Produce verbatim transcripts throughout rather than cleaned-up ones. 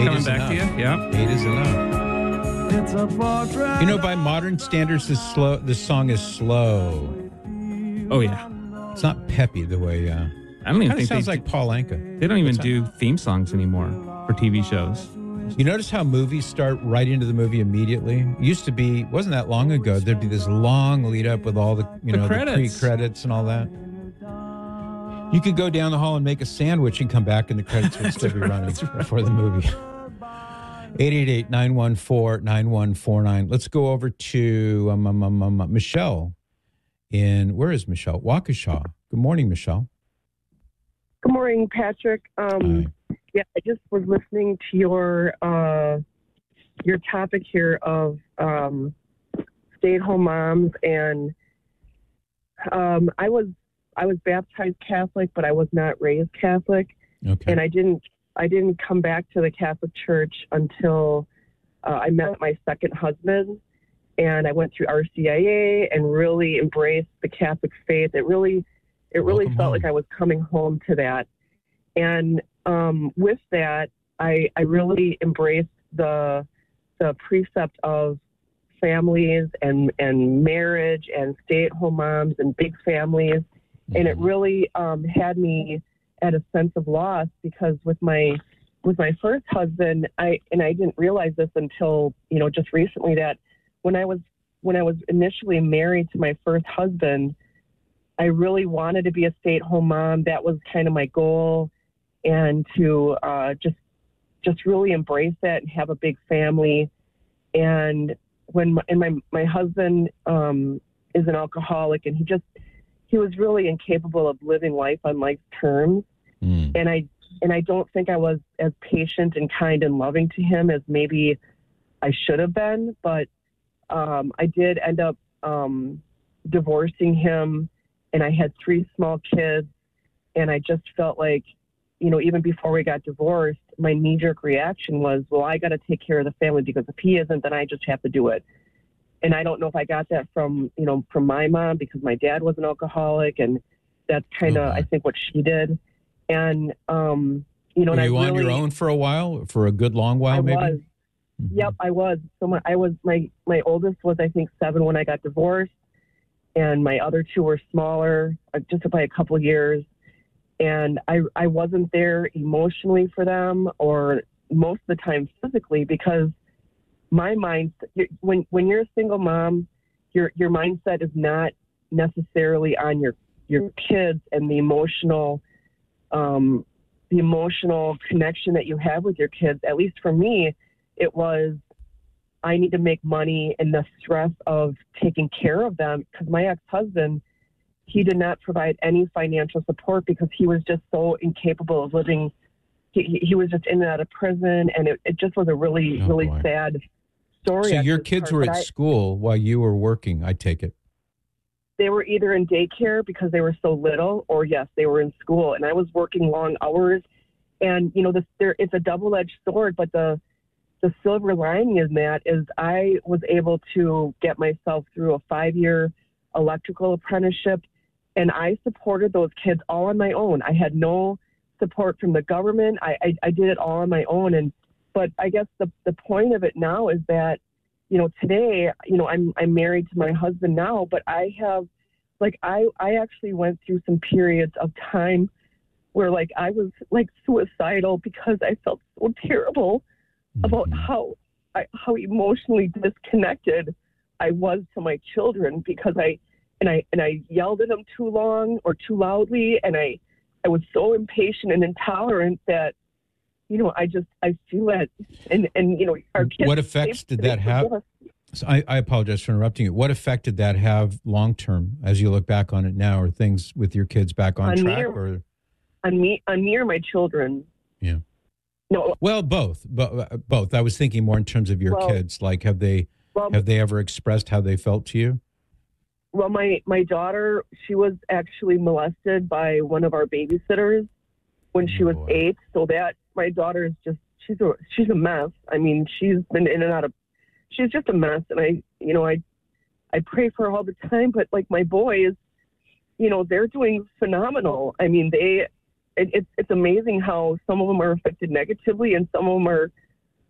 Eight coming is back enough. to you. Yeah. Eight is enough. It's a portrait. You know, by modern standards, this slow. This song is slow. Oh yeah. It's not peppy the way. Uh, I don't even kind of think sounds they, like Paul Anka. they don't even What's do theme songs anymore for T V shows. You notice how movies start right into the movie immediately? It used to be, wasn't that long ago, there'd be this long lead up with all the, you The know, credits. the pre-credits and all that. You could go down the hall and make a sandwich and come back and the credits would still be running right. before the movie. eight eight eight, nine one four, nine one four nine. Let's go over to um, um, um, um, Michelle in, where is Michelle? Waukesha. Good morning, Michelle. Good morning, Patrick. Um, Hi. yeah, I just was listening to your uh, your topic here of um, stay-at-home moms, and um, I was I was baptized Catholic, but I was not raised Catholic, Okay. and I didn't I didn't come back to the Catholic Church until uh, I met my second husband, and I went through R C I A and really embraced the Catholic faith. It really It really Welcome felt home. like I was coming home to that. And um, with that, I, I really embraced the the precept of families and, and marriage and stay-at-home moms and big families. And it really um, had me at a sense of loss, because with my with my first husband, I and I didn't realize this until, you know, just recently, that when I was when I was initially married to my first husband, I really wanted to be a stay-at-home mom. That was kind of my goal, and to uh, just just really embrace that and have a big family. And when my, and my my husband um, is an alcoholic, and he just he was really incapable of living life on life's terms. Mm. And I and I don't think I was as patient and kind and loving to him as maybe I should have been. But um, I did end up um, divorcing him. And I had three small kids, and I just felt like, you know, even before we got divorced, my knee-jerk reaction was, well, I got to take care of the family, because if he isn't, then I just have to do it. And I don't know if I got that from, you know, from my mom, because my dad was an alcoholic, and that's kind of, Okay. I think, what she did. And, um, you know, Were and you I on really, your own for a while, for a good long while, I maybe? was. Mhm. Yep, I was. So my, I was, my, my oldest was, I think, seven when I got divorced. And my other two were smaller, uh, just by a couple of years. And I, I wasn't there emotionally for them, or most of the time physically, because my mind, when when you're a single mom, your your mindset is not necessarily on your your kids and the emotional, um, the emotional connection that you have with your kids. At least for me, it was, I need to make money, and the stress of taking care of them, because my ex-husband, he did not provide any financial support, because he was just so incapable of living. He, he was just in and out of prison, and it, it just was a really, Oh, really boy. sad story. So at your this kids part. were But at I- school while you were working, I take it. They were either in daycare because they were so little, or yes, they were in school. And I was working long hours, and you know, this, there, it's a double-edged sword, but the The silver lining in that is I was able to get myself through a five-year electrical apprenticeship, and I supported those kids all on my own. I had no support from the government. I, I, I did it all on my own. And but I guess the the point of it now is that, you know, today, you know, I'm I'm married to my husband now, but I have, like, I I actually went through some periods of time where, like, I was like suicidal, because I felt so terrible about Mhm. how I, how emotionally disconnected I was to my children, because I and I and I yelled at them too long or too loudly, and I I was so impatient and intolerant that, you know, I just I feel that, and and you know, our kids. What effects they- did they that have? forgive us. So I, I apologize for interrupting you. What effect did that have long term as you look back on it now? Are things with your kids back on, On track? me- Or on me on me or my children? Yeah. No. Well, both. Bo- both. I was thinking more in terms of your Well, kids. Like, have they Well, have they ever expressed how they felt to you? Well, my, my daughter, she was actually molested by one of our babysitters when she Oh, was boy. eight. So that, my daughter is just, she's a, she's a mess. I mean, she's been in and out of, she's just a mess. And I, you know, I, I pray for her all the time, but like my boys, you know, they're doing phenomenal. I mean, they, it, it's, it's amazing how some of them are affected negatively and some of them are,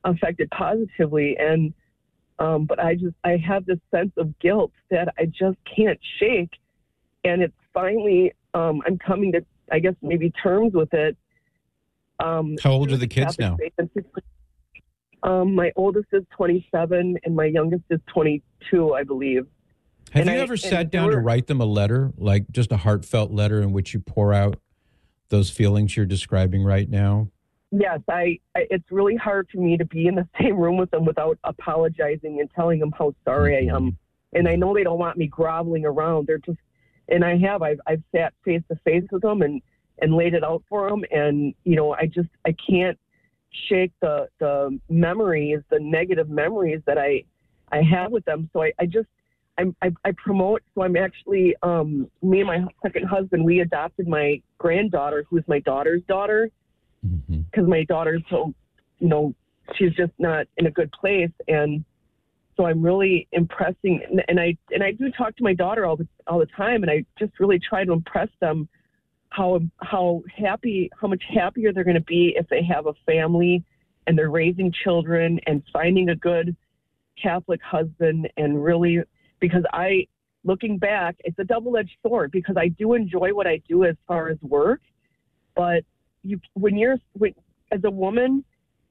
affected positively. And, um, but I just, I have this sense of guilt that I just can't shake. And it's finally, um, I'm coming to, I guess, maybe terms with it. Um, How old are the kids now? Um, my oldest is twenty-seven and my youngest is twenty-two, I believe. Have and you I, ever sat down to write them a letter, like just a heartfelt letter in which you pour out those feelings you're describing right now? Yes, I, I. It's really hard for me to be in the same room with them without apologizing and telling them how sorry mm-hmm. I am. And I know they don't want me groveling around. They're just, and I have. I've I've sat face to face with them and, and laid it out for them. And you know, I just I can't shake the the memories, the negative memories that I I have with them. So I, I just I'm, I I promote. So I'm actually um, me and my second husband. We adopted my granddaughter, who's my daughter's daughter. Because mm-hmm. my daughter's so, you know, she's just not in a good place, and so I'm really impressing. And, and I and I do talk to my daughter all the all the time, and I just really try to impress them how how happy, how much happier they're going to be if they have a family and they're raising children and finding a good Catholic husband, and really because I, looking back, it's a double-edged sword because I do enjoy what I do as far as work, but you when you're when, as a woman,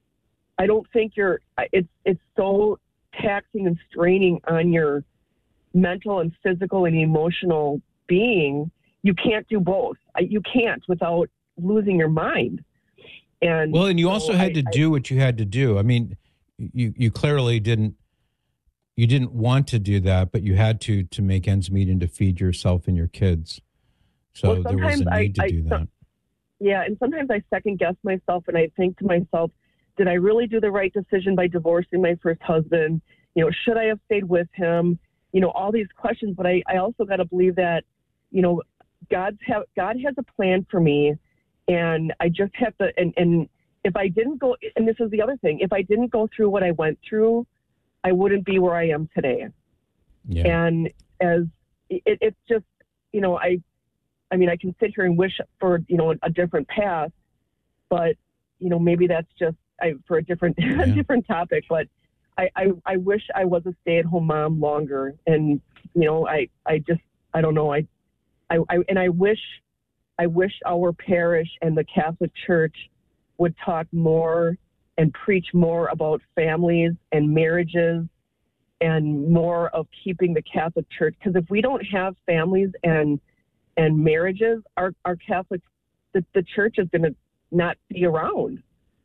I don't think you're it's it's so taxing and straining on your mental and physical and emotional being. You can't do both. You can't without losing your mind. And well, and you so also had I, to do what you had to do. I mean, you you clearly didn't you didn't want to do that, but you had to to make ends meet and to feed yourself and your kids. So well, there was a need I, to do I, that. Yeah, and sometimes I second guess myself, and I think to myself, did I really do the right decision by divorcing my first husband? You know, should I have stayed with him? You know, all these questions. But I, I also got to believe that, you know, God's have God has a plan for me, and I just have to. And, and if I didn't go, and this is the other thing, if I didn't go through what I went through, I wouldn't be where I am today. Yeah. And as it, it's just, you know, I. I mean, I can sit here and wish for, you know, a different path, but, you know, maybe that's just I, for a different yeah. a different topic. But I, I, I wish I was a stay-at-home mom longer. And, you know, I, I just, I don't know. I, I, I, and I wish, I wish our parish and the Catholic Church would talk more and preach more about families and marriages and more of keeping the Catholic Church. Because if we don't have families and and marriages, our, our Catholic, the, the church is going to not be around.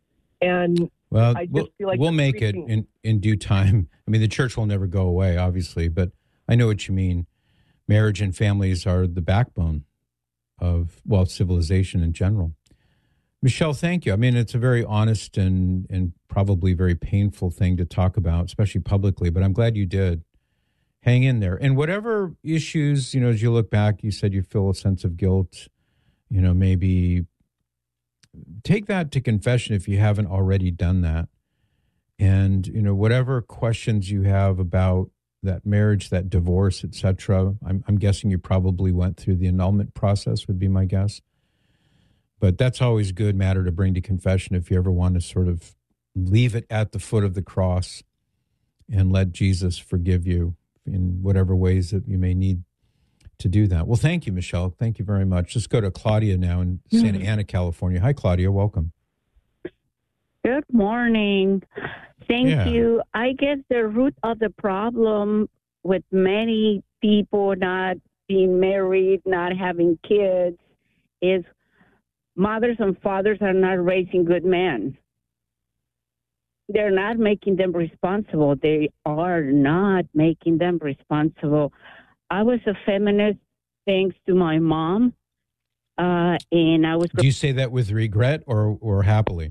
And well, I just we'll, feel like we'll make preaching. it in, in due time. I mean, the church will never go away, obviously, but I know what you mean. Marriage and families are the backbone of, well, civilization in general. Michelle, thank you. I mean, it's a very honest and, and probably very painful thing to talk about, especially publicly, but I'm glad you did. Hang in there. And whatever issues, you know, as you look back, you said you feel a sense of guilt, you know, maybe take that to confession if you haven't already done that. And, you know, whatever questions you have about that marriage, that divorce, et cetera, I'm, I'm guessing you probably went through the annulment process would be my guess. But that's always good matter to bring to confession if you ever want to sort of leave it at the foot of the cross and let Jesus forgive you in whatever ways that you may need to do that. Well, thank you, Michelle. Thank you very much. Let's go to Claudia now in Santa Ana, California. Hi, Claudia. Welcome. Good morning. Thank Yeah. you. I guess the root of the problem with many people not being married, not having kids, is mothers and fathers are not raising good men. They're not making them responsible. They are not making them responsible. I was a feminist thanks to my mom, uh, and I was... Do you say that with regret or, or happily?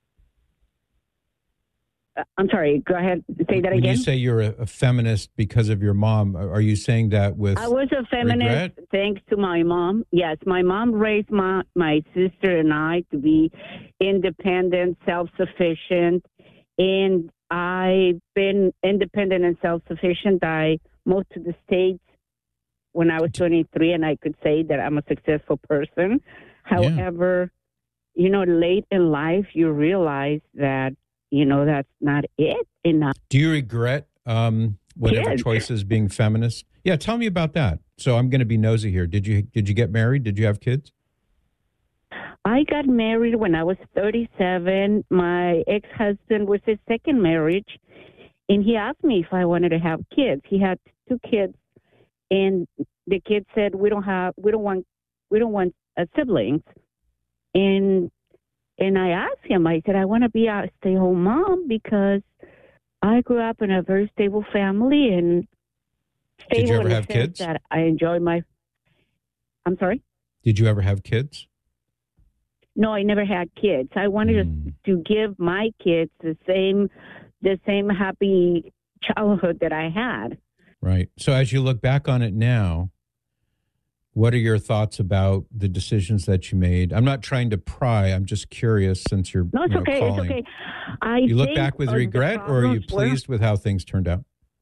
I'm sorry, go ahead. Say that when again. When you say you're a, a feminist because of your mom, are you saying that with I was a feminist regret? Thanks to my mom. Yes, my mom raised my, my sister and I to be independent, self-sufficient, and I've been independent and self-sufficient. I moved to the States when I was twenty-three, and I could say that I'm a successful person. However, yeah. you know, late in life, you realize that you know, that's not it enough. Do you regret um, whatever Kids. choices being feminist? Yeah, tell me about that. So I'm going to be nosy here. Did you did you get married? Did you have kids? I got married when I was thirty-seven. My ex-husband was his second marriage, and he asked me if I wanted to have kids. He had two kids, and the kids said, "We don't have, we don't want, we don't want uh, siblings." And and I asked him. I said, "I want to be a stay-home mom because I grew up in a very stable family and stable Did you ever in the have sense kids? that I enjoy my." I'm sorry. Did you ever have kids? No, I never had kids. I wanted Mm. to, to give my kids the same, the same happy childhood that I had. Right. So as you look back on it now, what are your thoughts about the decisions that you made? I'm not trying to pry. I'm just curious since you're No, it's you know, okay. calling. It's okay. I You look think back with of the regret, or are you problems were- pleased with how things turned out?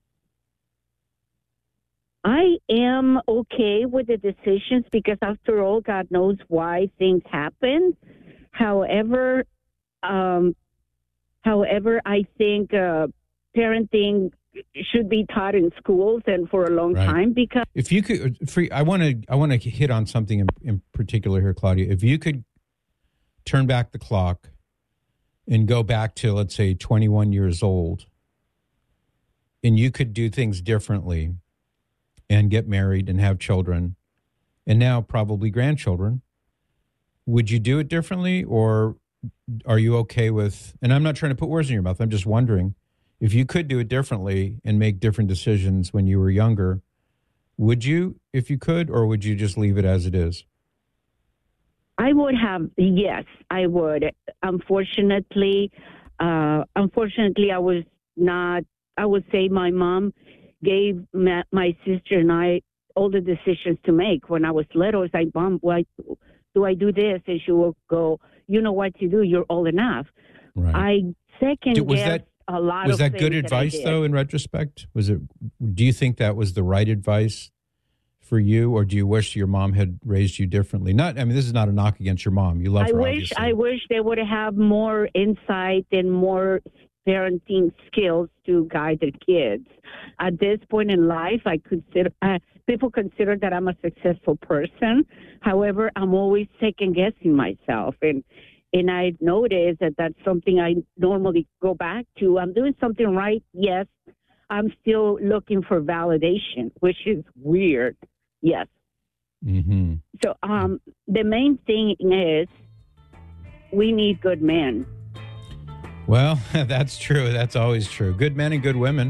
I am okay with the decisions because, after all, God knows why things happen. However, um, however, I think uh, parenting should be taught in schools and for a long Right. time because If you could, free, I want to, I want to hit on something in, in particular here, Claudia. If you could turn back the clock and go back to, let's say, twenty-one years old, and you could do things differently and get married and have children, and now probably grandchildren, would you do it differently, or are you okay with, and I'm not trying to put words in your mouth, I'm just wondering, if you could do it differently and make different decisions when you were younger, would you, if you could, or would you just leave it as it is? I would have, yes, I would. Unfortunately, uh, unfortunately, I was not, I would say my mom gave my, my sister and I all the decisions to make. When I was little, it's like, Mom, why do I do this? And she will go, you know what to do. You're old enough. Right. I second Did- was guessed that- a lot Was of that things good that I advice, did. though, in retrospect? Was it? Do you think that was the right advice for you, or do you wish your mom had raised you differently? Not, I mean, this is not a knock against your mom. You love I her, wish obviously. I wish they would have more insight and more parenting skills to guide their kids. At this point in life, I consider uh, people consider that I'm a successful person. However, I'm always second guessing myself, and and I noticed that that's something I normally go back to. I'm doing something right, yes. I'm still looking for validation, which is weird. Yes. Mm-hmm. So um, the main thing is we need good men. Well, that's true. That's always true. Good men and good women.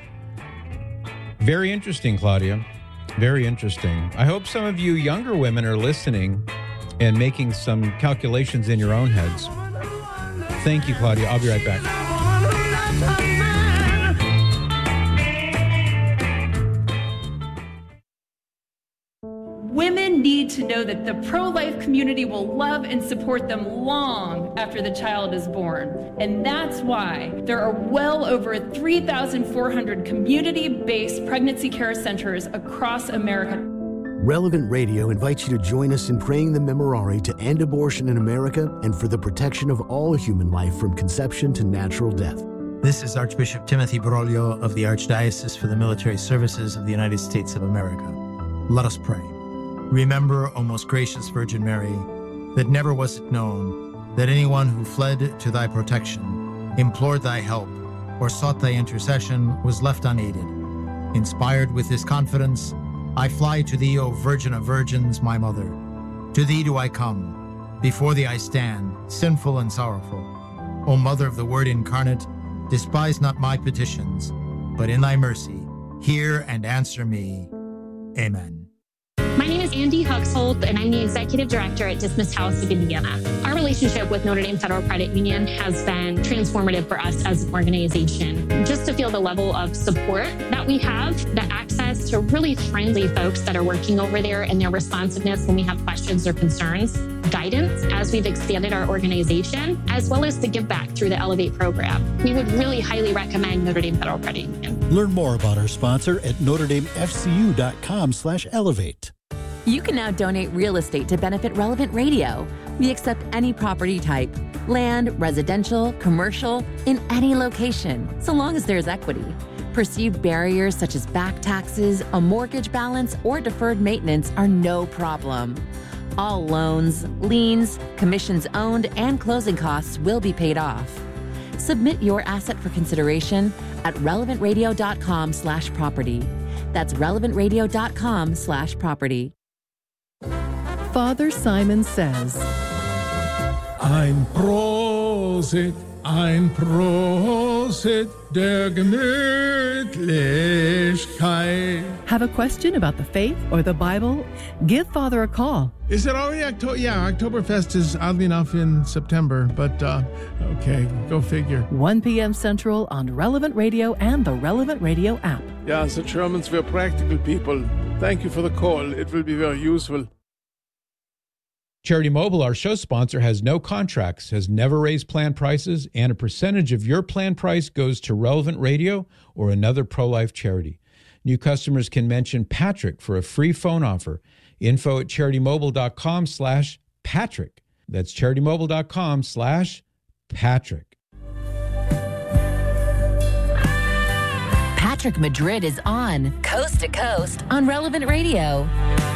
Very interesting, Claudia. Very interesting. I hope some of you younger women are listening and making some calculations in your own heads. Thank you, Claudia. I'll be right back. Women need to know that the pro-life community will love and support them long after the child is born. And that's why there are well over three thousand four hundred community-based pregnancy care centers across America. Relevant Radio invites you to join us in praying the Memorare to end abortion in America and for the protection of all human life from conception to natural death. This is Archbishop Timothy Broglio of the Archdiocese for the Military Services of the United States of America. Let us pray. Remember, O most gracious Virgin Mary, that never was it known that anyone who fled to thy protection, implored thy help, or sought thy intercession was left unaided. Inspired with this confidence, I fly to thee, O Virgin of Virgins, my Mother. To thee do I come. Before thee I stand, sinful and sorrowful. O Mother of the Word incarnate, despise not my petitions, but in thy mercy, hear and answer me. Amen. My name is Andy Huxholt, and I'm the Executive Director at Dismiss House of Indiana. Our relationship with Notre Dame Federal Credit Union has been transformative for us as an organization. Just to feel the level of support that we have, the access to really friendly folks that are working over there, and their responsiveness when we have questions or concerns, guidance as we've expanded our organization, as well as the give back through the Elevate program. We would really highly recommend Notre Dame Federal Credit Union. Learn more about our sponsor at Notre Dame F C U dot com slash elevate. You can now donate real estate to benefit Relevant Radio. We accept any property type, land, residential, commercial, in any location, so long as there's equity. Perceived barriers such as back taxes, a mortgage balance, or deferred maintenance are no problem. All loans, liens, commissions owned, and closing costs will be paid off. Submit your asset for consideration at relevantradio.com slash property. That's relevantradio.com slash property. Father Simon says, Ein Prosit, ein Prosit der Gemütlichkeit. have a question about the faith or the Bible? Give Father a call. Is it already October? Yeah, Oktoberfest is oddly enough in September, but uh, okay, go figure. one p.m. Central on Relevant Radio and the Relevant Radio app. Yeah, the Germans were practical people. Thank you for the call. It will be very useful. Charity Mobile, our show sponsor, has no contracts, has never raised plan prices, and a percentage of your plan price goes to Relevant Radio or another pro-life charity. New customers can mention Patrick for a free phone offer. Info at charitymobile.com slash Patrick. That's charitymobile.com slash Patrick. Patrick Madrid is on Coast to Coast on Relevant Radio.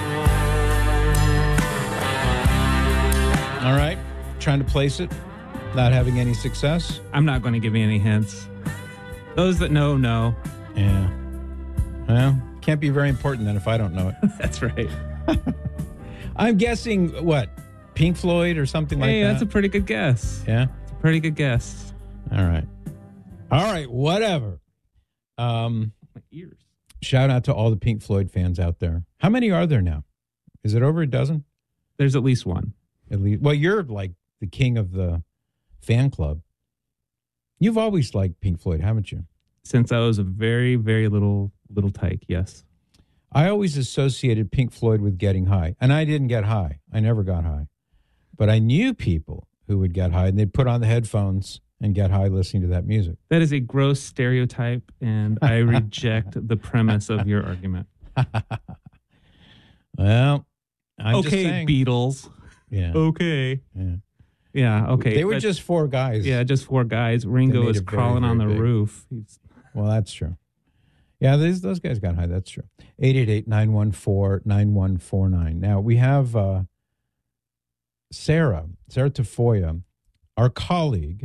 All right. Trying to place it, not having any success. I'm not going to give you any hints. Those that know, know. Yeah. Well, can't be very important then if I don't know it. That's right. I'm guessing, what, Pink Floyd or something like Hey, that? that's a pretty good guess. Yeah? It's a pretty good guess. All right. All right, whatever. Um, My ears. Shout out to all the Pink Floyd fans out there. How many are there now? Is it over a dozen? There's at least one. At least. Well, you're like the king of the fan club. You've always liked Pink Floyd, haven't you? Since I was a very, very little little tyke, yes. I always associated Pink Floyd with getting high, and I didn't get high. I never got high. But I knew people who would get high, and they'd put on the headphones and get high listening to that music. That is a gross stereotype, and I reject the premise of your argument. Well, I'm okay, just saying. Beatles. Yeah. Okay. Yeah. Yeah, okay. They were but, just four guys. Yeah, just four guys. Ringo made is it very, crawling very on the big. roof. He's, Well, that's true. Yeah, these, those guys got high. That's true. eight eight eight, nine one four, nine one four nine. Now, we have uh, Sarah, Sarah Tafoya, our colleague,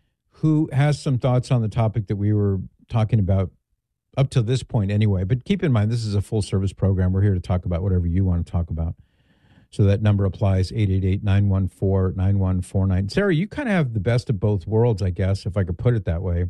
who has some thoughts on the topic that we were talking about up to this point anyway. But keep in mind, this is a full-service program. We're here to talk about whatever you want to talk about. So that number applies, eight eight eight, nine one four, nine one four nine. Sarah, you kind of have the best of both worlds, I guess, if I could put it that way.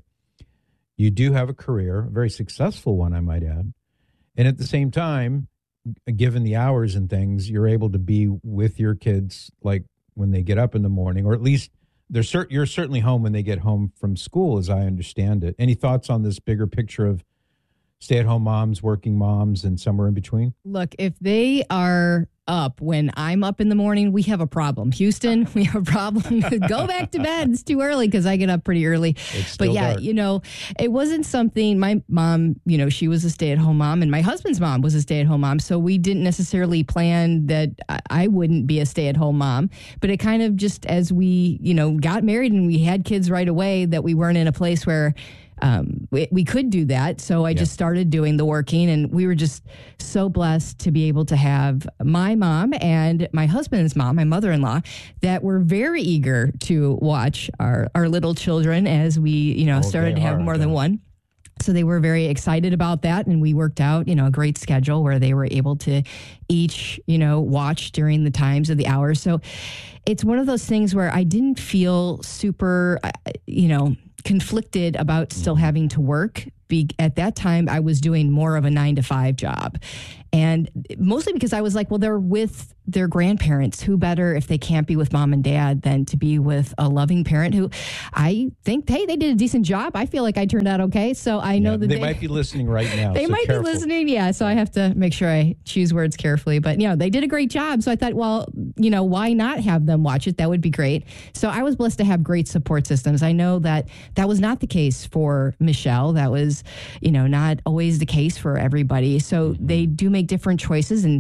You do have a career, a very successful one, I might add. And at the same time, given the hours and things, you're able to be with your kids like when they get up in the morning, or at least they're cert- you're certainly home when they get home from school, as I understand it. Any thoughts on this bigger picture of stay-at-home moms, working moms, and somewhere in between? Look, if they are up when I'm up in the morning, we have a problem. Houston, we have a problem. Go back to bed. It's too early because I get up pretty early. It's but still yeah, dark. you know, it wasn't something, my mom, you know, she was a stay-at-home mom and my husband's mom was a stay-at-home mom. So we didn't necessarily plan that I- I wouldn't be a stay-at-home mom. But it kind of just, as we, you know, got married and we had kids right away, that we weren't in a place where Um, we, we could do that. So I Yeah. just started doing the working, and we were just so blessed to be able to have my mom and my husband's mom, my mother-in-law, that were very eager to watch our, our little children as we, you know, Oh, started they to have are, more yeah. than one. So they were very excited about that, and we worked out, you know, a great schedule where they were able to each, you know, watch during the times of the hours. So it's one of those things where I didn't feel super, uh, you know, conflicted about still having to work. Be, at that time, I was doing more of a nine to five job. And mostly because I was like, well, they're with their grandparents. Who better if they can't be with mom and dad than to be with a loving parent who I think, hey, they did a decent job. I feel like I turned out okay. So I know Yeah, that they, they, might be listening right now. they so might careful. be listening. Yeah. So I have to make sure I choose words carefully. But, you know, they did a great job. So I thought, well, you know, why not have them watch it? That would be great. So I was blessed to have great support systems. I know that that was not the case for Michelle. That was, you know, not always the case for everybody. So they do make different choices. And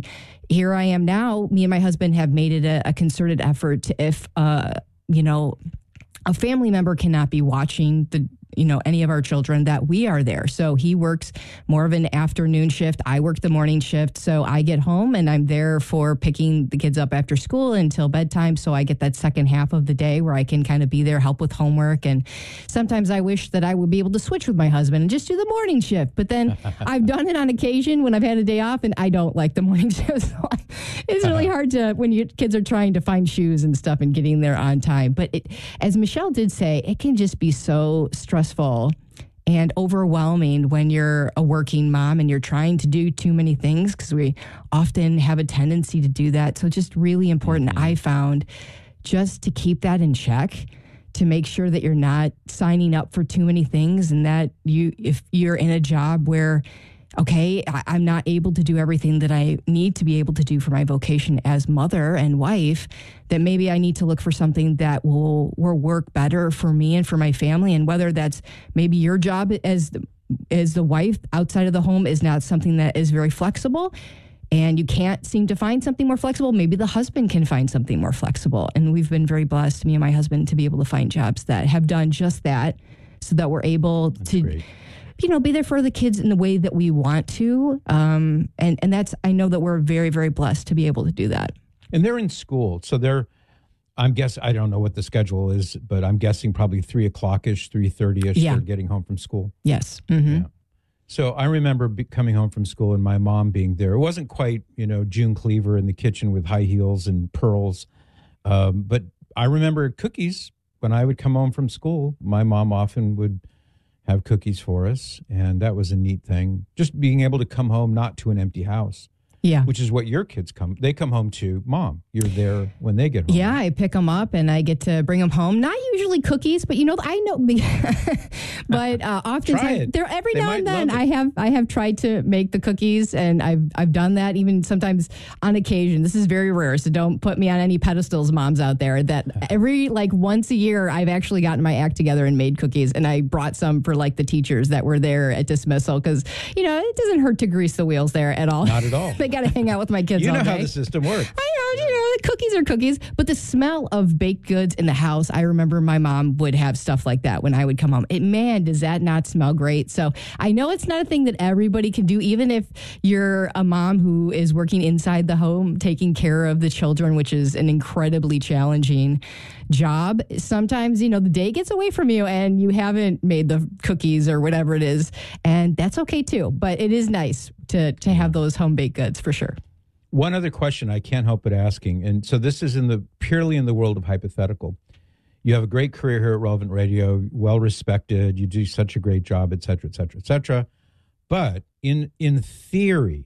here I am now. Me and my husband have made it a, a concerted effort to, if, uh, you know, a family member cannot be watching the you know, any of our children, that we are there. So he works more of an afternoon shift. I work the morning shift. So I get home and I'm there for picking the kids up after school until bedtime. So I get that second half of the day where I can kind of be there, help with homework. And sometimes I wish that I would be able to switch with my husband and just do the morning shift. But then I've done it on occasion when I've had a day off, and I don't like the morning shift. So it's really hard to, when your kids are trying to find shoes and stuff and getting there on time. But it, as Michelle did say, it can just be so stressful and overwhelming when you're a working mom and you're trying to do too many things, because we often have a tendency to do that. So just really important, mm-hmm. I found, just to keep that in check, to make sure that you're not signing up for too many things, and that you, if you're in a job where, okay, I, I'm not able to do everything that I need to be able to do for my vocation as mother and wife, that maybe I need to look for something that will, will work better for me and for my family. And whether that's maybe your job as the, as the wife outside of the home is not something that is very flexible, and you can't seem to find something more flexible, maybe the husband can find something more flexible. And we've been very blessed, me and my husband, to be able to find jobs that have done just that, so that we're able That's to... great. you know, be there for the kids in the way that we want to. Um, and, and that's, I know that we're very, very blessed to be able to do that. And they're in school. So they're, I'm guessing, I don't know what the schedule is, but I'm guessing probably three o'clock-ish, three thirty-ish, yeah. they're getting home from school. Yes. Mm-hmm. Yeah. So I remember be, coming home from school and my mom being there. It wasn't quite, you know, June Cleaver in the kitchen with high heels and pearls. Um, but I remember cookies. When I would come home from school, my mom often would have cookies for us, and that was a neat thing. Just being able to come home not to an empty house. Yeah. Which is what your kids come, they come home to. Mom, you're there when they get home. Yeah, I pick them up and I get to bring them home. Not usually cookies, but you know, I know, but uh, oftentimes, there every They now might and then love it. I have, I have tried to make the cookies, and I've, I've done that even sometimes on occasion. This is very rare, so don't put me on any pedestals, moms out there, that every, like once a year, I've actually gotten my act together and made cookies, and I brought some for like the teachers that were there at dismissal, because, you know, it doesn't hurt to grease the wheels there at all. Not at all. They got to hang out with my kids You all know day. how the system works. I know, you know, cookies are cookies, but the smell of baked goods in the house, I remember my mom would have stuff like that when I would come home. It, man, does that not smell great? So I know it's not a thing that everybody can do, even if you're a mom who is working inside the home, taking care of the children, which is an incredibly challenging job. Sometimes, you know, the day gets away from you and you haven't made the cookies or whatever it is, and that's okay too. But it is nice to to have those home baked goods for sure. One other question I can't help but asking, and so this is in the purely in the world of hypothetical. You have a great career here at Relevant Radio, well respected. You do such a great job, et cetera, et cetera, et cetera. But in in theory,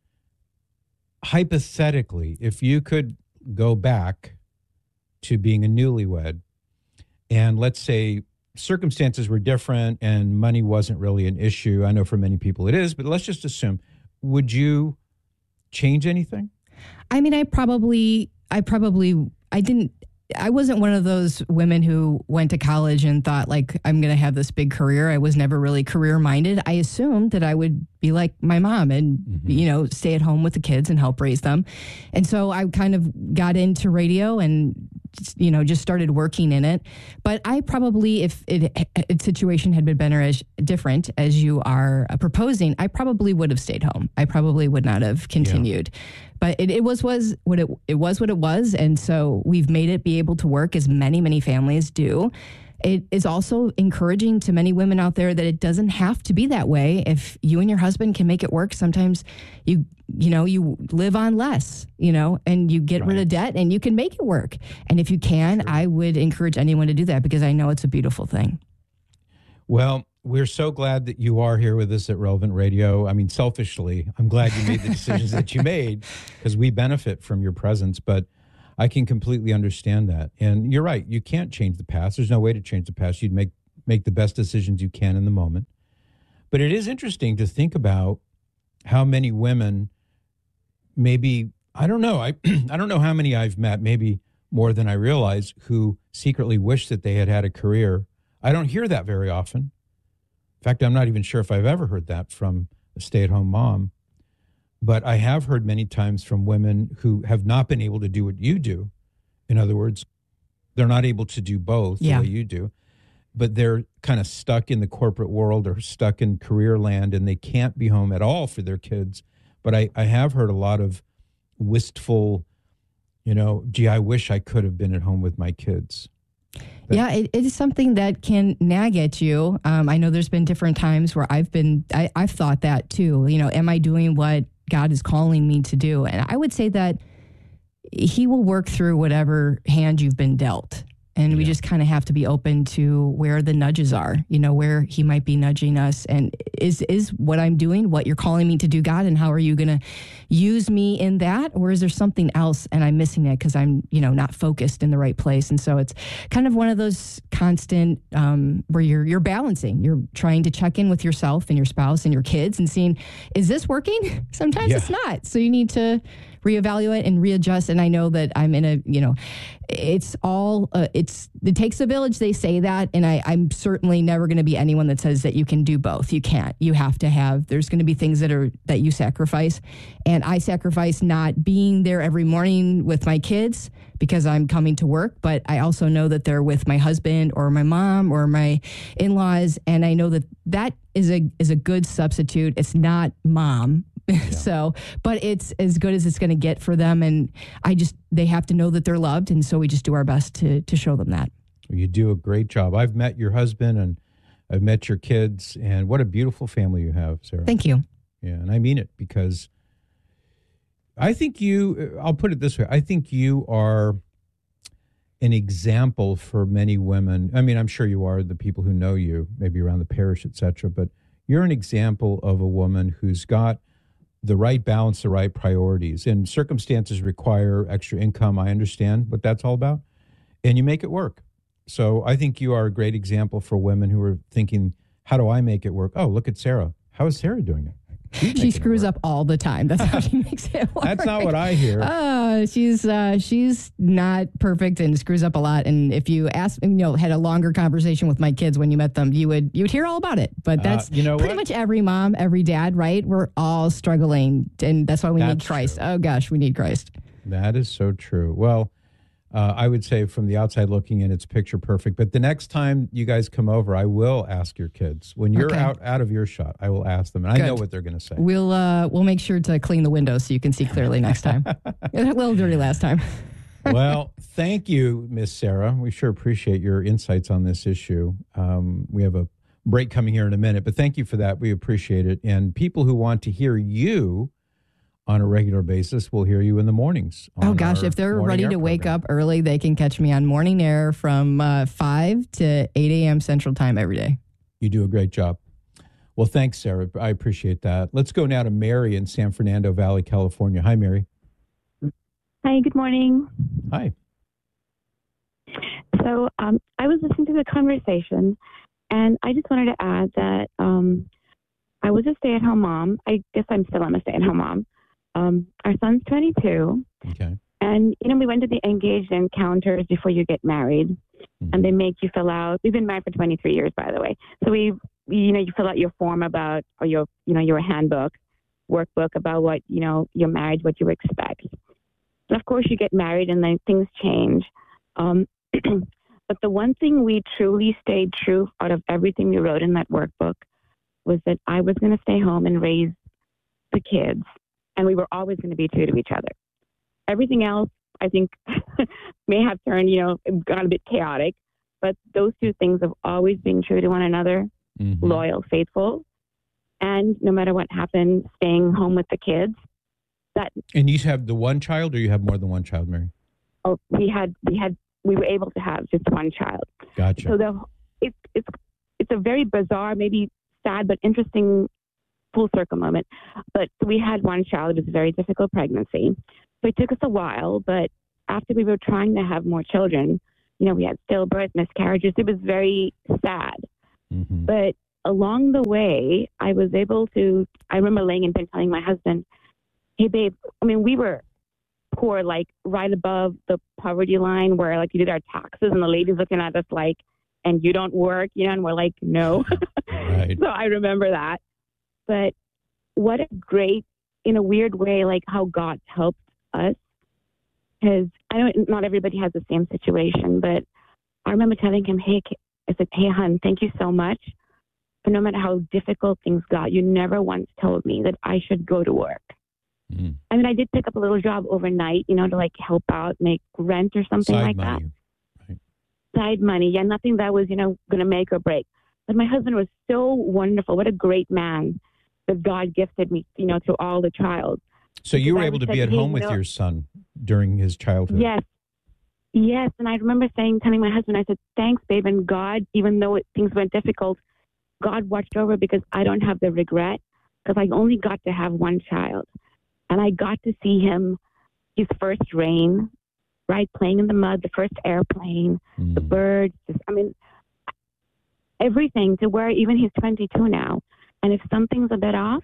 hypothetically, if you could go back to being a newlywed, and let's say circumstances were different and money wasn't really an issue. I know for many people it is, but let's just assume, would you change anything? I mean, I probably, I probably, I didn't, I wasn't one of those women who went to college and thought, like, I'm going to have this big career. I was never really career minded. I assumed that I would be like my mom and, mm-hmm. you know, stay at home with the kids and help raise them. And so I kind of got into radio and, you know, just started working in it. But I probably, if it, a situation had been better as different as you are proposing, I probably would have stayed home. I probably would not have continued. Yeah. But it, it was was what it it was what it was, and so we've made it be able to work, as many many families do. It is also encouraging to many women out there that it doesn't have to be that way. If you and your husband can make it work, sometimes you you know you live on less, you know, and you get right. rid of debt, and you can make it work. And if you can, sure. I would encourage anyone to do that, because I know it's a beautiful thing. Well, we're so glad that you are here with us at Relevant Radio. I mean, selfishly, I'm glad you made the decisions that you made, because we benefit from your presence. But I can completely understand that. And you're right. You can't change the past. There's no way to change the past. You'd make, make the best decisions you can in the moment. But it is interesting to think about how many women maybe, I don't know, I, I don't know how many I've met, maybe more than I realize, who secretly wish that they had had a career. I don't hear that very often. In fact, I'm not even sure if I've ever heard that from a stay-at-home mom. But I have heard many times from women who have not been able to do what you do. In other words, they're not able to do both Yeah. the way you do, but they're kind of stuck in the corporate world or stuck in career land, and they can't be home at all for their kids. But I, I have heard a lot of wistful, you know, gee, I wish I could have been at home with my kids. That, yeah, it, it is something that can nag at you. Um, I know there's been different times where I've been, I, I've thought that too. You know, am I doing what God is calling me to do? And I would say that He will work through whatever hand you've been dealt. And we Yeah. just kind of have to be open to where the nudges are, you know, where He might be nudging us. And is is what I'm doing what you're calling me to do, God? And how are you going to use me in that? Or is there something else and I'm missing it because I'm, you know, not focused in the right place? And so it's kind of one of those constant um, where you're you're balancing. You're trying to check in with yourself and your spouse and your kids and seeing, is this working? Sometimes Yeah. it's not. So you need to reevaluate and readjust. And I know that I'm in a, you know, it's all, uh, it's, it takes a village. They say that. And I, I'm certainly never going to be anyone that says that you can do both. You can't. You have to have, there's going to be things that are, that you sacrifice. And I sacrifice not being there every morning with my kids because I'm coming to work. But I also know that they're with my husband or my mom or my in-laws. And I know that that is a, is a good substitute. It's not mom. Yeah. So, but it's as good as it's going to get for them. And I just, they have to know that they're loved. And so we just do our best to to show them that. You do a great job. I've met your husband and I've met your kids, and what a beautiful family you have, Sarah. Thank you. Yeah, and I mean it, because I think you, I'll put it this way, I think you are an example for many women. I mean, I'm sure you are, the people who know you, maybe around the parish, et cetera, but you're an example of a woman who's got the right balance, the right priorities, and circumstances require extra income. I understand what that's all about, and you make it work. So I think you are a great example for women who are thinking, how do I make it work? Oh, look at Sarah. How is Sarah doing it? She screws up all the time. That's how she makes it work. That's not what I hear. Uh, she's uh, she's not perfect and screws up a lot. And if you ask, you know, had a longer conversation with my kids when you met them, you would you would hear all about it. But that's Uh, you know pretty what? much every mom, every dad, right? We're all struggling, and that's why we need That's Christ. true. Oh gosh, we need Christ. That is so true. Well, uh, I would say from the outside looking in, it's picture perfect. But the next time you guys come over, I will ask your kids. When you're Okay. out, out of earshot, I will ask them. And I Good. know what they're going to say. We'll uh, we'll make sure to clean the windows so you can see clearly next time. A little dirty last time. Well, thank you, Miss Sarah. We sure appreciate your insights on this issue. Um, we have a break coming here in a minute, but thank you for that. We appreciate it. And people who want to hear you on a regular basis will hear you in the mornings. Oh on gosh, our if they're Morning ready Air to wake program. up early, they can catch me on Morning Air from uh, five to eight a.m. Central Time every day. You do a great job. Well, thanks, Sarah. I appreciate that. Let's go now to Mary in San Fernando Valley, California. Hi, Mary. Hi, good morning. Hi. So um, I was listening to the conversation, and I just wanted to add that um, I was a stay-at-home mom. I guess I'm still am a stay-at-home mom. Um, our son's twenty-two, Okay. and you know we went to the engaged encounters before you get married, Mhm. and they make you fill out. We've been married for twenty-three years, by the way. So we, you know, you fill out your form about, or your, you know, your handbook, workbook about what you know your marriage, what you expect. And of course, you get married, and then things change. Um, but the one thing we truly stayed true out of everything we wrote in that workbook was that I was going to stay home and raise the kids, and we were always going to be true to each other. Everything else, I think, may have turned, you know, got a bit chaotic, but those two things of always being true to one another, Mhm. loyal, faithful, and no matter what happened, staying home with the kids. That And you have the one child, or you have more than one child, Mary? oh, we had, we had, we were able to have just one child. Gotcha. So the it's it's it's a very bizarre, maybe sad, but interesting full circle moment. But we had one child. It was a very difficult pregnancy. So it took us a while, but after we were trying to have more children, you know, we had stillbirth, miscarriages. It was very sad. Mhm. But along the way, I was able to, I remember laying in bed telling my husband, hey, babe, I mean, we were poor, like right above the poverty line where like you did our taxes and the lady's looking at us like, and you don't work, you know, and we're like, no. Right. So I remember that. But what a great in a weird way, like how God helped us. Because I know not everybody has the same situation, but I remember telling him, hey, I said, hey, hon, thank you so much. But no matter how difficult things got, you never once told me that I should go to work. Mm. I mean, I did pick up a little job overnight, you know, to like help out, make rent or something Side like money. that. Right. Side money. Yeah, nothing that was, you know, going to make or break. But my husband was so wonderful. What a great man that God gifted me, you know, to all the child. So you were I able to said, be at hey, home you with know, your son during his childhood? Yes. Yes. And I remember saying, telling my husband, I said, thanks, babe. And God, even though it, things went difficult, God watched over because I don't have the regret because I only got to have one child. And I got to see him, his first rain, right? Playing in the mud, the first airplane, mm. the birds. Just, I mean, everything to where even he's twenty-two now. And if something's a bit off,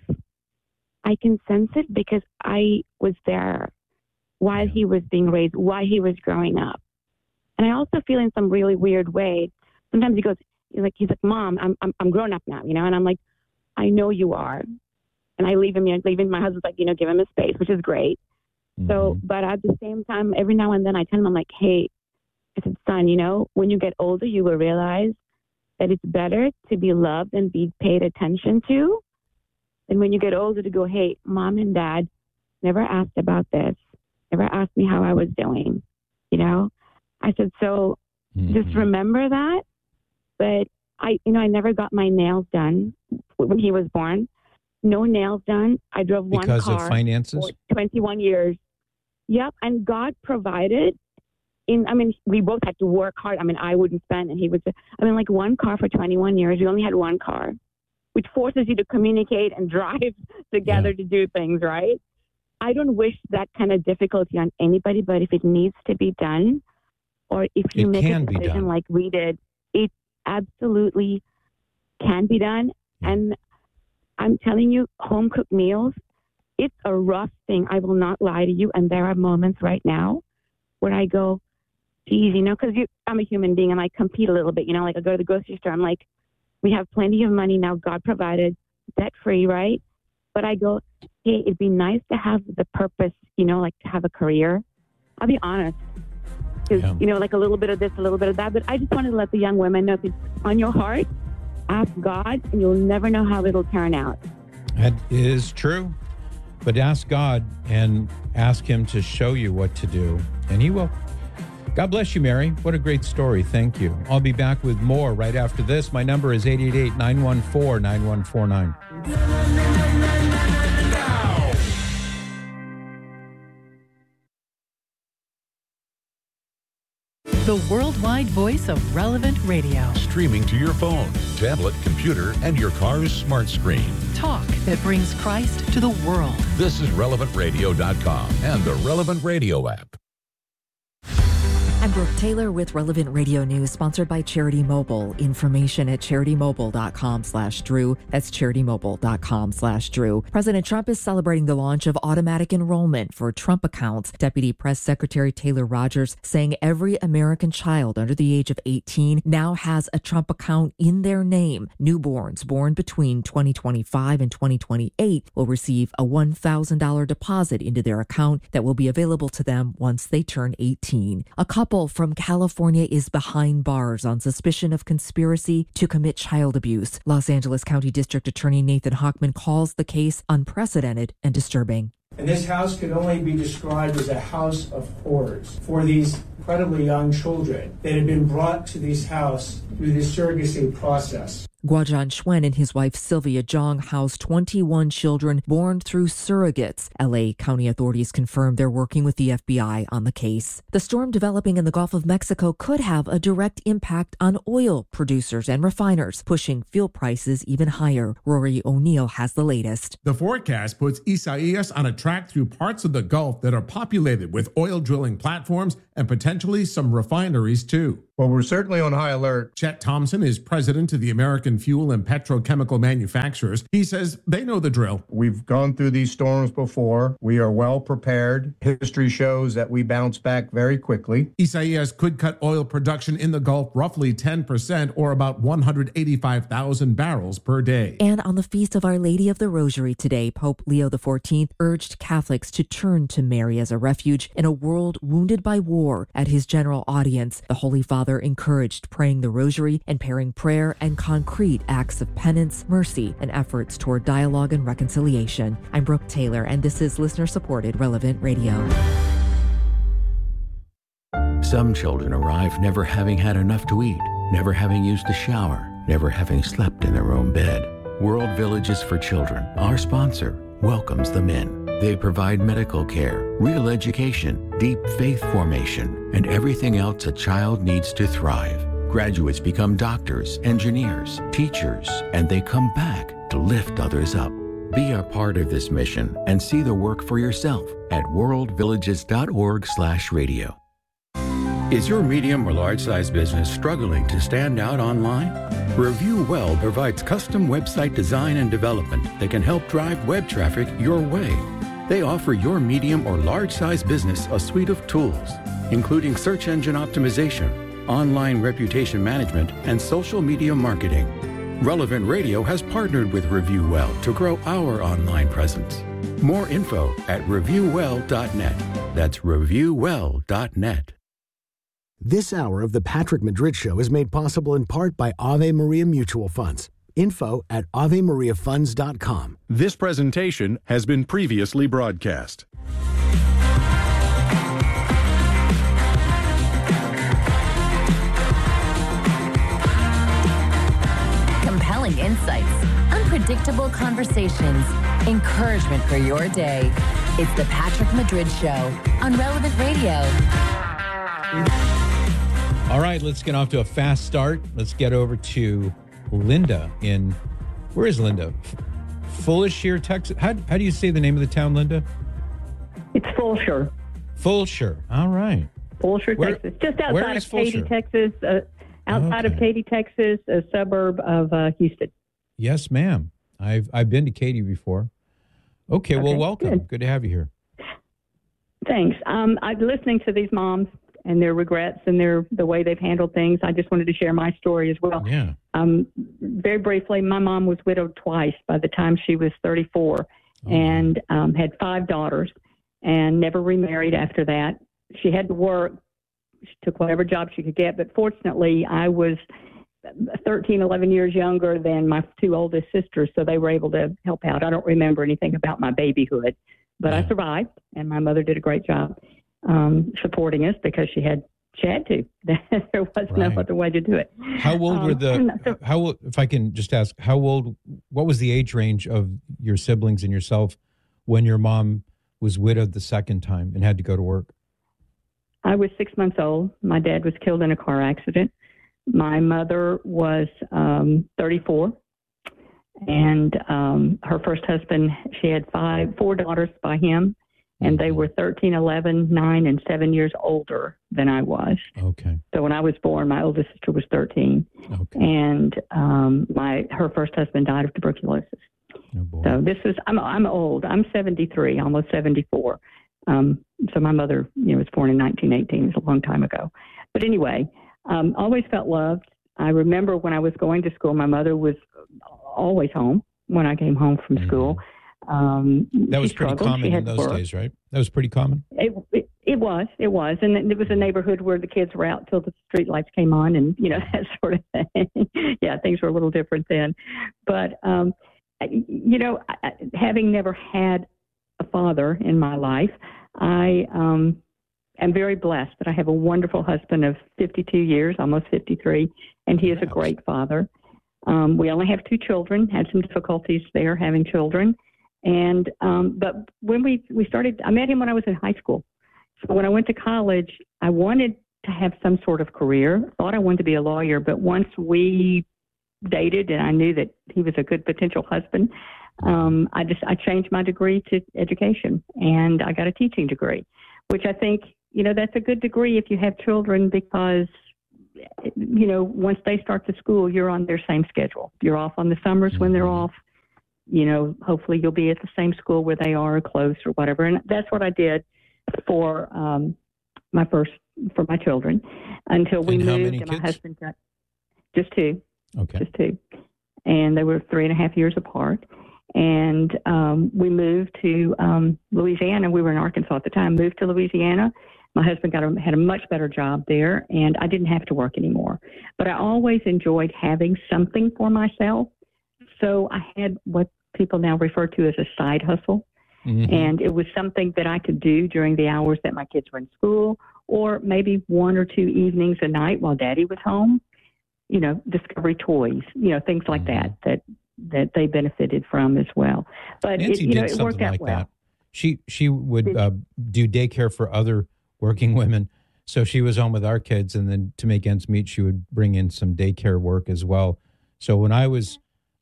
I can sense it because I was there while he was being raised, while he was growing up. And I also feel in some really weird way. Sometimes he goes, he's like, he's like, Mom, I'm I'm I'm grown up now, you know. And I'm like, I know you are. And I leave him, you know, leaving my husband's like, you know, give him his space, which is great. Mm-hmm. So, but at the same time, every now and then I tell him, I'm like, hey, I said, son, you know, when you get older, you will realize that it's better to be loved and be paid attention to. And when you get older to go, hey, Mom and Dad never asked about this, never asked me how I was doing, you know? I said, so mm-hmm. just remember that. But I, you know, I never got my nails done when he was born. No nails done. I drove one car. Because of finances? For twenty-one years. Yep. And God provided in, I mean, we both had to work hard. I mean, I wouldn't spend and he would, I mean, like one car for twenty-one years. We only had one car, which forces you to communicate and drive together yeah. to do things, right? I don't wish that kind of difficulty on anybody, but if it needs to be done, or if you it make can a be decision done. like we did, it absolutely can be done. Yeah. And I'm telling you, home-cooked meals, it's a rough thing. I will not lie to you. And there are moments right now where I go, geez, you know, because I'm a human being and I compete a little bit, you know, like I go to the grocery store. I'm like, we have plenty of money now. God provided, debt-free, right? But I go, hey, it'd be nice to have the purpose, you know, like to have a career. I'll be honest. Because, yeah. you know, like a little bit of this, a little bit of that. But I just wanted to let the young women know, if it's on your heart, ask God, and you'll never know how it'll turn out. That is true. But ask God and ask him to show you what to do, and he will. God bless you, Mary. What a great story. Thank you. I'll be back with more right after this. My number is eight eight eight, nine one four, nine one four nine. The worldwide voice of Relevant Radio. Streaming to your phone, tablet, computer, and your car's smart screen. Talk that brings Christ to the world. This is relevant radio dot com and the Relevant Radio app. I'm Brooke Taylor with Relevant Radio News, sponsored by Charity Mobile. Information at charitymobile.com slash Drew. That's charitymobile.com slash Drew. President Trump is celebrating the launch of automatic enrollment for Trump accounts. Deputy Press Secretary Taylor Rogers saying every American child under the age of eighteen now has a Trump account in their name. Newborns born between twenty twenty-five and twenty twenty-eight will receive a one thousand dollars deposit into their account that will be available to them once they turn eighteen. A couple from California is behind bars on suspicion of conspiracy to commit child abuse. Los Angeles County District Attorney Nathan Hochman calls the case unprecedented and disturbing. And this house could only be described as a house of horrors for these incredibly young children that had been brought to this house through this surrogacy process. Guozhan Xuan and his wife Sylvia Zhang housed twenty-one children born through surrogates. L A County authorities confirmed they're working with the F B I on the case. The storm developing in the Gulf of Mexico could have a direct impact on oil producers and refiners, pushing fuel prices even higher. Rory O'Neill has the latest. The forecast puts Isaias on a track through parts of the Gulf that are populated with oil drilling platforms and potentially some refineries too. Well, we're certainly on high alert. Chet Thompson is president of the American Fuel and Petrochemical Manufacturers. He says they know the drill. We've gone through these storms before. We are well prepared. History shows that we bounce back very quickly. Isaias could cut oil production in the Gulf roughly ten percent, or about one hundred eighty-five thousand barrels per day. And on the Feast of Our Lady of the Rosary today, Pope Leo the fourteenth urged Catholics to turn to Mary as a refuge in a world wounded by war. At his general audience, the Holy Father encouraged praying the Rosary and pairing prayer and concrete acts of penance, mercy, and efforts toward dialogue and reconciliation. I'm Brooke Taylor, and this is listener-supported Relevant Radio. Some children arrive never having had enough to eat, never having used a shower, never having slept in their own bed. World Villages for Children, our sponsor, welcomes them in. They provide medical care, real education, deep faith formation, and everything else a child needs to thrive. Graduates become doctors, engineers, teachers, and they come back to lift others up. Be a part of this mission and see the work for yourself at worldvillages.org slash radio. Is your medium or large size business struggling to stand out online? Review Well provides custom website design and development that can help drive web traffic your way. They offer your medium or large size business a suite of tools, including search engine optimization, online reputation management, and social media marketing. Relevant Radio has partnered with Review Well to grow our online presence. More info at review well dot net. That's review well dot net. This hour of the Patrick Madrid Show is made possible in part by Ave Maria Mutual Funds. Info at ave maria funds dot com. This presentation has been previously broadcast. Compelling insights, unpredictable conversations, encouragement for your day. It's the Patrick Madrid Show on Relevant Radio. All right, let's get off to a fast start. Let's get over to Linda in, where is Linda? Fulshire, Texas. How, how do you say the name of the town, Linda? It's Fulshire. Fulshire. All right. Fulshire, Where- Texas. Just where outside is of Katy, Fulshire? Texas. Uh, outside of Katy, Texas, a suburb of uh, Houston. Yes, ma'am. I've I've been to Katy before. Okay, well, Okay, welcome. good. Good to have you here. Thanks. Um, I'm listening to these moms and their regrets and their the way they've handled things. I just wanted to share my story as well. Yeah. Um, very briefly, my mom was widowed twice by the time she was thirty-four and um, had five daughters and never remarried after that. She had to work. She took whatever job she could get. But fortunately, I was thirteen, eleven years younger than my two oldest sisters, so they were able to help out. I don't remember anything about my babyhood, but I survived, and my mother did a great job um, supporting us because she had she had to. There was no Right. other way to do it. How old were Um, the, so- how, old- if I can just ask, how old, what was the age range of your siblings and yourself when your mom was widowed the second time and had to go to work? I was six months old. My dad was killed in a car accident. My mother was um, thirty-four, and um, her first husband, she had five, four daughters by him, and they were thirteen, eleven, nine, and seven years older than I was. Okay. So when I was born, my oldest sister was thirteen, okay. and um, my her first husband died of tuberculosis. Oh, So this is I'm I'm old. I'm seventy-three, almost seventy-four. Um, so my mother, you know, was born in nineteen eighteen. It was a long time ago. But anyway, um, always felt loved. I remember when I was going to school, my mother was always home when I came home from school. Um, That was she pretty struggled. common She in had those work. days, right? That was pretty common. It, it it was it was, and it was a neighborhood where the kids were out till the street lights came on, and you know that sort of thing. Yeah, things were a little different then, but um, I- you know, I- I- having never had a father in my life, I um, am very blessed that I have a wonderful husband of fifty-two years, almost fifty-three, and he is a great father. Um, we only have two children. Had some difficulties there having children. And um, but when we we started, I met him when I was in high school. So when I went to college, I wanted to have some sort of career. Thought I wanted to be a lawyer, but once we dated, and I knew that he was a good potential husband, um, I just I changed my degree to education, and I got a teaching degree, which I think you know that's a good degree if you have children because you know, once they start the school, you're on their same schedule. You're off on the summers mm-hmm. when they're off. You know, hopefully you'll be at the same school where they are, or close or whatever. And that's what I did for um, my first, for my children until we and moved. How many and kids? my husband got just two. Okay. Just two. And they were three and a half years apart. And um, we moved to um, Louisiana. We were in Arkansas at the time, moved to Louisiana. My husband got a, had a much better job there, and I didn't have to work anymore. But I always enjoyed having something for myself. So I had what people now refer to as a side hustle. Mm-hmm. And it was something that I could do during the hours that my kids were in school, or maybe one or two evenings a night while Daddy was home. You know, Discovery Toys, you know, things like mm-hmm. that, that that they benefited from as well. But Nancy it, you did know, it something worked out like well. that. She she would uh, do daycare for other working women. So she was home with our kids, and then to make ends meet, she would bring in some daycare work as well. So when I was,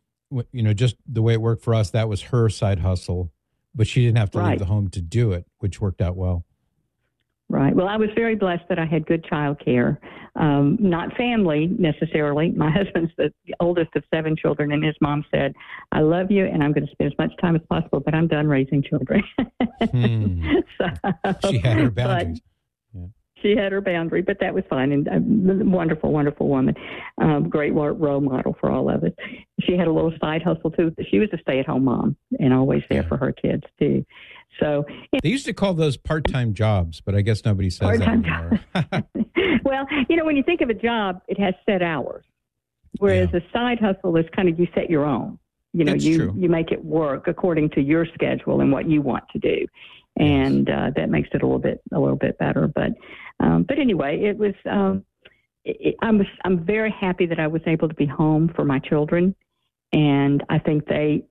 you know, just the way it worked for us, that was her side hustle, but she didn't have to right. leave the home to do it, which worked out well. Right. Well, I was very blessed that I had good child care. Um, not family necessarily. My husband's the oldest of seven children, and his mom said, I love you, and I'm going to spend as much time as possible, but I'm done raising children. hmm. so, she had her boundaries. Yeah. She had her boundary, but that was fine. And a wonderful, wonderful woman. Um, great role model for all of us. She had a little side hustle, too. She was a stay-at-home mom and always there yeah. for her kids, too. So they used to call those part-time jobs, but I guess nobody says part-time that anymore. Well, you know, when you think of a job, it has set hours, whereas yeah. a side hustle is kind of you set your own. You know, That's you true. you make it work according to your schedule and what you want to do, and yes. uh, that makes it a little bit a little bit better. But um, but anyway, it was. Um, it, I was I'm very happy that I was able to be home for my children, and I think they.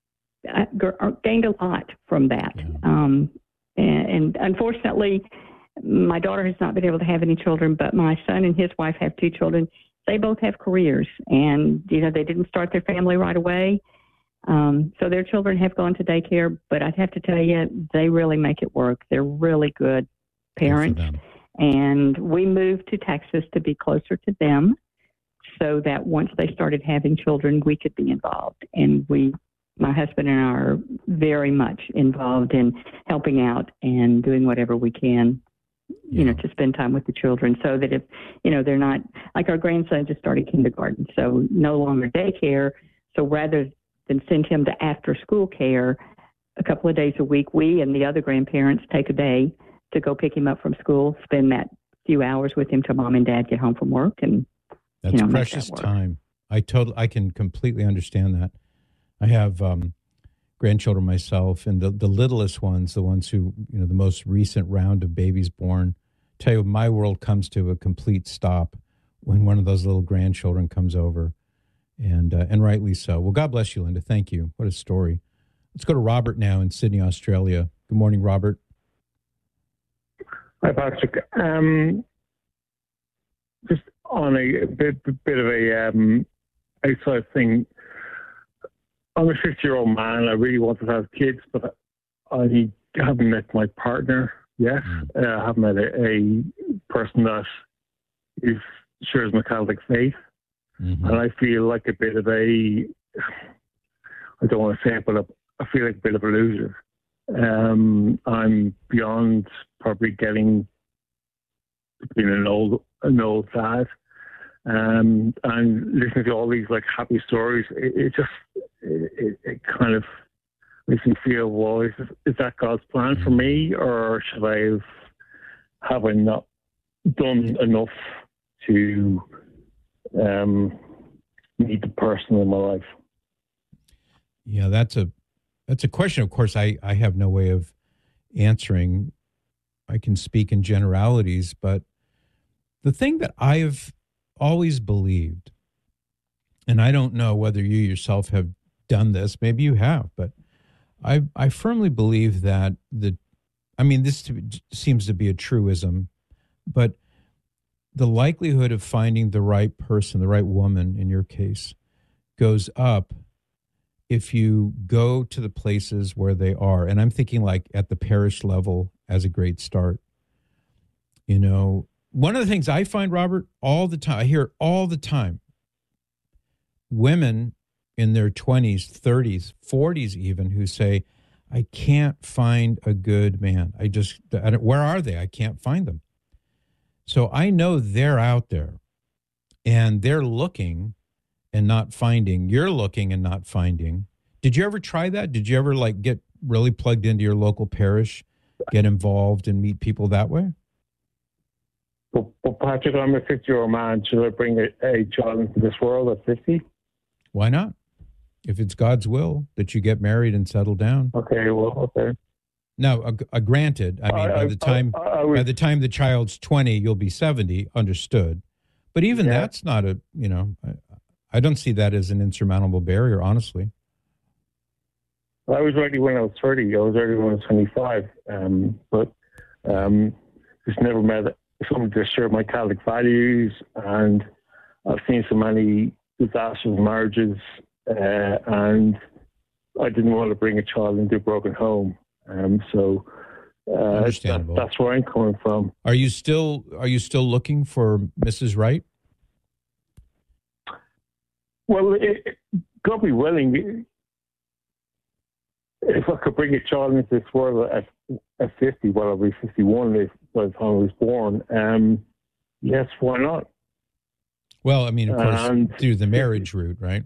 I gained a lot from that. Yeah. Um, and, and unfortunately, my daughter has not been able to have any children, but my son and his wife have two children. They both have careers, and, you know, they didn't start their family right away. Um, so their children have gone to daycare, but I'd have to tell you, they really make it work. They're really good parents. Good and we moved to Texas to be closer to them so that once they started having children, we could be involved. And we My husband and I are very much involved in helping out and doing whatever we can, you yeah. know, to spend time with the children so that if, you know, they're not, like our grandson just started kindergarten, so no longer daycare. So rather than send him to after school care a couple of days a week, we and the other grandparents take a day to go pick him up from school, spend that few hours with him till mom and dad get home from work. And that's you know, precious that time. I totally, I can completely understand that. I have um, grandchildren myself, and the, the littlest ones, the ones who, you know, the most recent round of babies born, tell you, my world comes to a complete stop when one of those little grandchildren comes over, and uh, and rightly so. Well, God bless you, Linda. Thank you. What a story. Let's go to Robert now in Sydney, Australia. Good morning, Robert. Hi, Patrick. Um, just on a bit, bit of a um, outside thing. I'm a fifty-year-old man. I really wanted to have kids, but I haven't met my partner yet. Mm. Uh, I haven't met a, a person that is shares my Catholic faith. Mm-hmm. And I feel like a bit of a, I don't want to say it, but I feel like a bit of a loser. Um, I'm beyond probably getting being an old, an old dad. Um, and listening to all these like happy stories, it, it just it, it kind of makes me feel, well, is, is that God's plan for me, or should I have have I not done enough to um, meet the person in my life? Yeah, that's a that's a question. Of course, I I have no way of answering. I can speak in generalities, but the thing that I've always believed, and I don't know whether you yourself have done this, maybe you have, but I I firmly believe that the, I mean, this to, seems to be a truism, but the likelihood of finding the right person, the right woman in your case, goes up if you go to the places where they are. And I'm thinking like at the parish level as a great start. You know, one of the things I find, Robert, all the time, I hear all the time, women in their twenties, thirties, forties even, who say, I can't find a good man. I just, I don't, where are they? I can't find them. So I know they're out there and they're looking and not finding. You're looking and not finding. Did you ever try that? Did you ever like get really plugged into your local parish, get involved and meet people that way? Well, well Patrick, I'm a fifty-year-old man. Should I bring a, a child into this world at fifty? Why not? If it's God's will that you get married and settle down. Okay, well, okay. No, uh, uh, granted. I mean, I, by the time I, I, I was, by the time the child's twenty, you'll be seventy. Understood. But even yeah. that's not a, you know, I, I don't see that as an insurmountable barrier, honestly. I was ready when I was thirty. I was ready when I was twenty-five. Um, but um, just never met someone to share my Catholic values, and I've seen so many disastrous marriages, uh, and I didn't want to bring a child into a broken home. Um, so uh, Understandable. That, that's where I'm coming from. Are you still Are you still looking for Missus Wright? Well, it, it, God be willing, if I could bring a child into this world at, at fifty, well, I'll be fifty-one if, by the time I was born. Um, yes, why not? Well, I mean, of course, and, through the marriage route, right?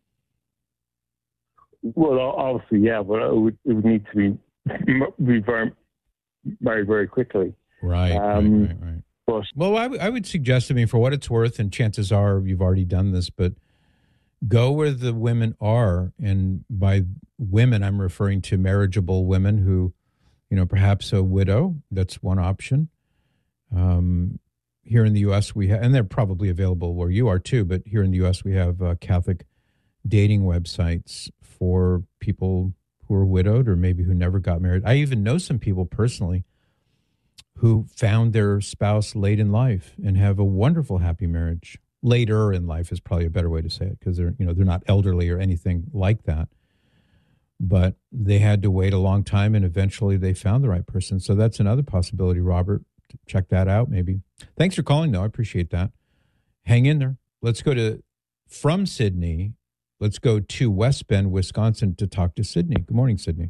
Well, obviously, yeah, but it would, it would need to be, be very, very, very quickly. Right, um, right, right, right. But, well, I, w- I would suggest, I mean, for what it's worth, and chances are you've already done this, but go where the women are. And by women, I'm referring to marriageable women who, you know, perhaps a widow. That's one option. Um, here in the U S, we have, and they're probably available where you are too, but here in the U S, we have uh, Catholic dating websites for people who are widowed or maybe who never got married. I even know some people personally who found their spouse late in life and have a wonderful, happy marriage. Later in life is probably a better way to say it, because they're, you know, they're not elderly or anything like that, but they had to wait a long time and eventually they found the right person. So that's another possibility, Robert. Check that out, maybe. Thanks for calling, though. I appreciate that. Hang in there. Let's go to, from Sydney, let's go to West Bend, Wisconsin to talk to Sydney. Good morning, Sydney.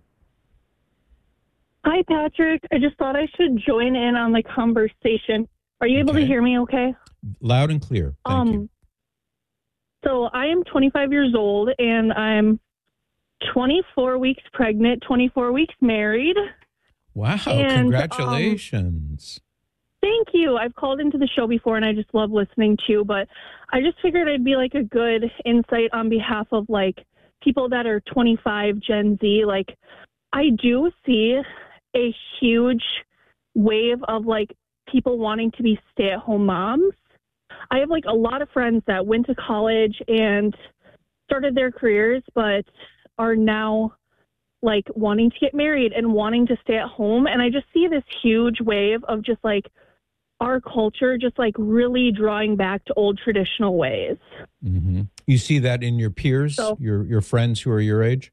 Hi, Patrick. I just thought I should join in on the conversation. Are you able Okay. to hear me okay? Loud and clear. Thank um, you. So I am twenty-five years old, and I'm twenty-four weeks pregnant, twenty-four weeks married. Wow, and, congratulations. Um, thank you. I've called into the show before, and I just love listening to you, but I just figured I'd be like a good insight on behalf of like people that are twenty-five, Gen Z. Like, I do see a huge wave of like people wanting to be stay-at-home moms. I have like a lot of friends that went to college and started their careers, but are now like wanting to get married and wanting to stay at home. And I just see this huge wave of just like our culture just like really drawing back to old traditional ways. Mm-hmm. You see that in your peers, So- your your friends who are your age?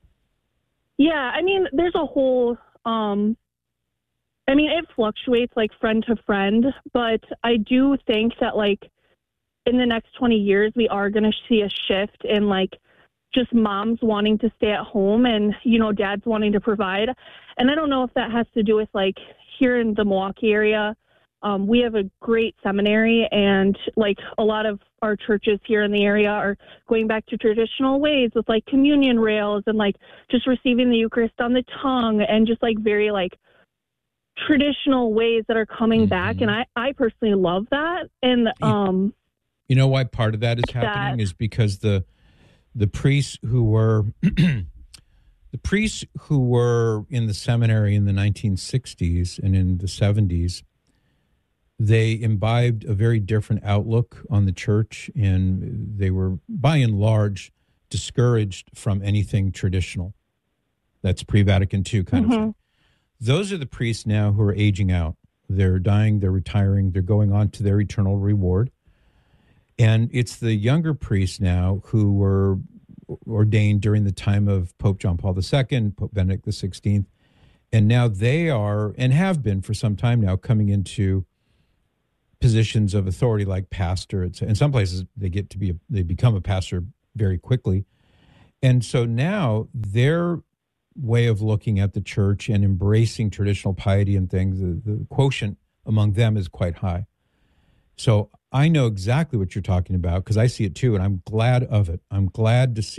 Yeah, I mean, there's a whole, um, I mean, it fluctuates like friend to friend, but I do think that like in the next twenty years, we are going to see a shift in like just moms wanting to stay at home and, you know, dads wanting to provide. And I don't know if that has to do with like here in the Milwaukee area, um, we have a great seminary, and like a lot of our churches here in the area are going back to traditional ways with like communion rails and like just receiving the Eucharist on the tongue and just like very like traditional ways that are coming mm-hmm. back. And I, I personally love that. And, um, You know why part of that is happening that, is because the the priests who were the priests who were in the seminary in the nineteen sixties and in the seventies, they imbibed a very different outlook on the church, and they were by and large discouraged from anything traditional. That's pre-Vatican two kind mm-hmm. of thing. Those are the priests now who are aging out. They're dying, they're retiring, they're going on to their eternal reward. And it's the younger priests now who were ordained during the time of Pope John Paul the Second, Pope Benedict the Sixteenth. And now they are, and have been for some time now, coming into positions of authority like pastor. It's, in some places, they get to be, a, they become a pastor very quickly. And so now their way of looking at the church and embracing traditional piety and things, the, the quotient among them is quite high. So I know exactly what you're talking about because I see it too, and I'm glad of it. I'm glad to see